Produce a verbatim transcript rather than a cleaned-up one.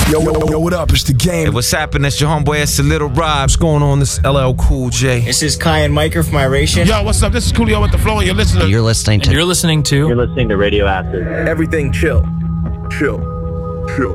Yo, yo, yo, what up? It's the game. Hey, what's happening? It's your homeboy, it's a Little Rob. What's going on? This is L L Cool J. This is Kai and Micah from Iration. Yo, what's up? This is Coolio with the Flow, and you're listening. You're listening to. And you're listening to. You're listening to Radioactive. Everything chill. Chill. Chill.